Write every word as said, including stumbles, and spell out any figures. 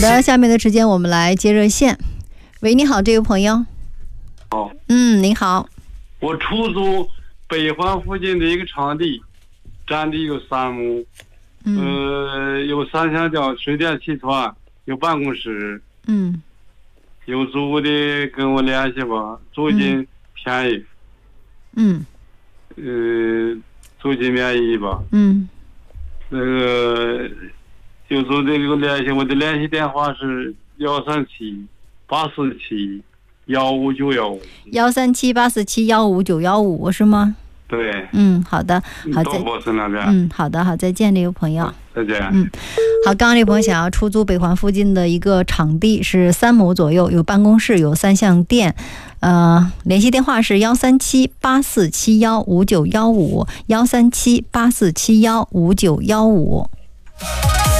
的，下面的时间我们来接热线。喂，你好，这位朋友。 好。 嗯，您好。 我出租北环附近的一个场地，占地有三亩，嗯、呃，有三相交水电气团，有办公室， 嗯， 有租的跟我联系吧，租金便宜， 嗯， 呃，租金便宜吧， 嗯， 那个有租的给我联系，我的联系电话是幺三七八四七幺五九幺五， 幺三七八四七幺五九幺五是吗？ 对， 嗯，好的，好，再嗯，好的，好，再见，这位朋友， 再见， 嗯，好，刚刚这朋友想要出租北环附近的一个场地，是三亩左右，有办公室，有三相电，呃，联系电话是幺三七八四七幺五九幺五，幺三七八四七幺五九幺五。